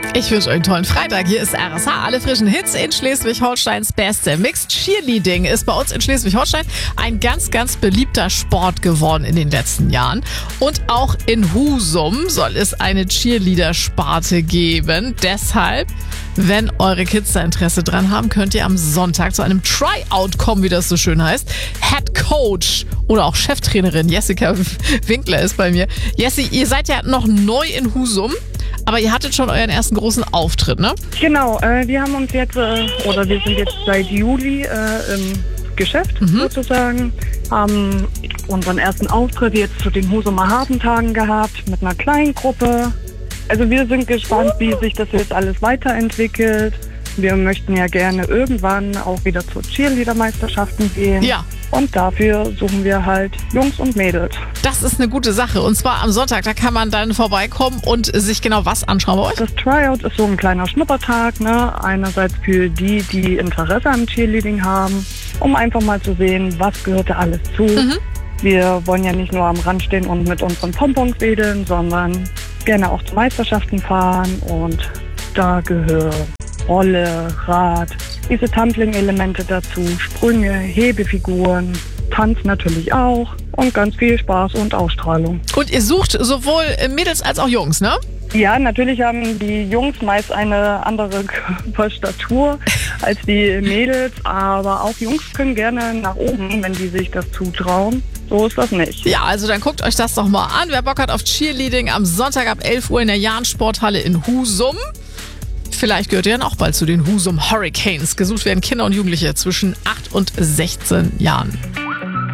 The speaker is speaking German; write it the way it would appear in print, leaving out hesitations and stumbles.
Ich wünsche euch einen tollen Freitag. Hier ist RSH, alle frischen Hits in Schleswig-Holsteins beste. Mixed Cheerleading ist bei uns in Schleswig-Holstein ein ganz, ganz beliebter Sport geworden in den letzten Jahren. Und auch in Husum soll es eine Cheerleader-Sparte geben. Deshalb, wenn eure Kids da Interesse dran haben, könnt ihr am Sonntag zu einem Tryout kommen, wie das so schön heißt. Head Coach oder auch Cheftrainerin Jessica Winkler ist bei mir. Jessie, ihr seid ja noch neu in Husum. Aber ihr hattet schon euren ersten großen Auftritt, ne? Genau, wir haben uns jetzt, wir sind jetzt seit Juli im Geschäft sozusagen, haben unseren ersten Auftritt jetzt zu den Husumer Hafentagen gehabt mit einer kleinen Gruppe. Also wir sind gespannt, wie sich das jetzt alles weiterentwickelt. Wir möchten ja gerne irgendwann auch wieder zu Cheerleader-Meisterschaften gehen. Ja. Und dafür suchen wir halt Jungs und Mädels. Das ist eine gute Sache. Und zwar am Sonntag, da kann man dann vorbeikommen und sich genau was anschauen bei euch? Das Tryout ist so ein kleiner Schnuppertag, ne? Einerseits für die, die Interesse am Cheerleading haben, um einfach mal zu sehen, was gehört da alles zu. Wir wollen ja nicht nur am Rand stehen und mit unseren Pompons wedeln, sondern gerne auch zu Meisterschaften fahren. Und da gehören Rolle, Rad, diese Tumbling-Elemente dazu, Sprünge, Hebefiguren, Tanz natürlich auch und ganz viel Spaß und Ausstrahlung. Und ihr sucht sowohl Mädels als auch Jungs, ne? Ja, natürlich haben die Jungs meist eine andere Körperstatur als die Mädels, aber auch Jungs können gerne nach oben, wenn die sich das zutrauen. So ist das nicht. Ja, also dann guckt euch das doch mal an. Wer Bock hat auf Cheerleading am Sonntag ab 11 Uhr in der Jahn-Sporthalle in Husum. Vielleicht gehört ihr dann auch bald zu den Husum Hurricanes. Gesucht werden Kinder und Jugendliche zwischen 8 und 16 Jahren.